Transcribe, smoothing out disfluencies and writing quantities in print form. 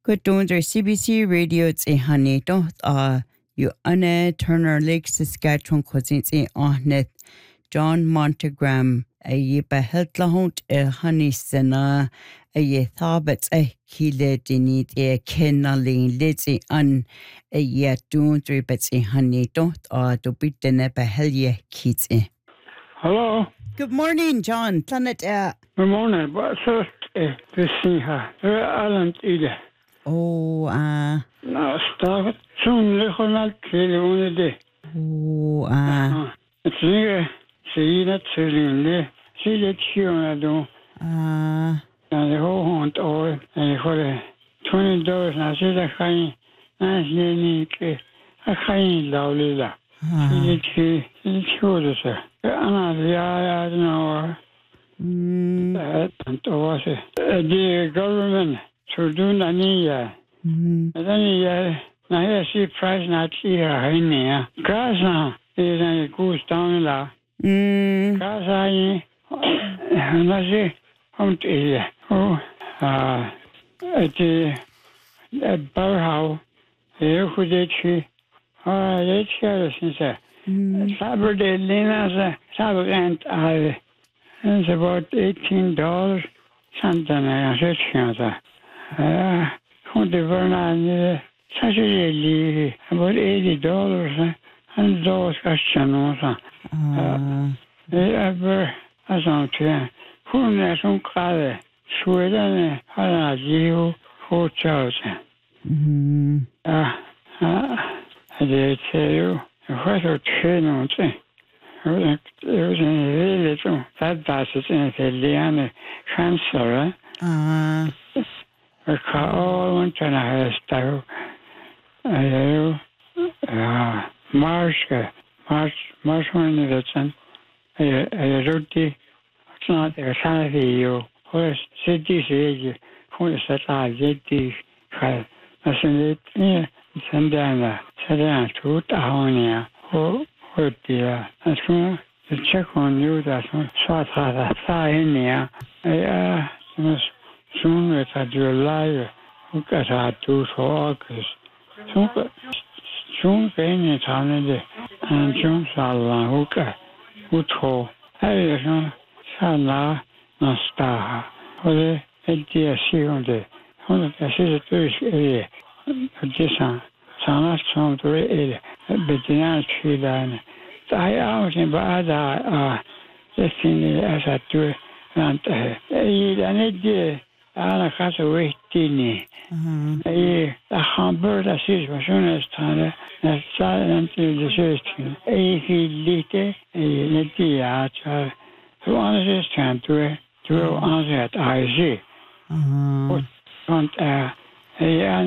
Good doing CBC Radio it's a honey don't you Anna Turner Lake Saskatchewan cousins in Ahnet John Montagram a yiba heltlahont a honey sena a ye thabats a kile dinit a kennaling litzy an a ye doing three bits a honey don't to beat the neba helye kids. Hello. Good morning, John. Planet Good morning. What's up? This thing here. Alan either. Oh, No, stop it. Soon, little not clearly day. Oh, It's near. See that selling there. See that you on do. And the whole hunt all. And for the $20, I see the kind. Nice lady. I can't lovely that. See the children, sir. I don't know. The government to do the and then now see price not here in here. Casa is a goose down la. Casa and I say home to here. Oh, at the Bauhaus, here who did she? Oh, they share since Saturday, Lena, Saturday, and it's about $18. Something I said, Saturday, about $80, and those questions. Ever, as I'm saying, who knows some color, Sweden, you, hotels. I did tell you, what a train. It was in a little that passes in the Liana cancer. I call one to a hairstyle. Marsh one of the son. I wrote the it's not a sanity you. What is city age? Who is that? I did the cry. I send it send down to Tahonia. But that's going to check on you. That's what I in there. I soon as I do a liar, who got our 2 August. Soon came in town and June Salah, who got who told. I don't know, not star. For the idea, see on the 100 area. This one. Sana some to it, but the answer then. I always bad this thing as I do, and I idea. I got a way tinny. A hamburger that is was soon as time, that silent to the system. He lit a idea to understand to answer at I see. What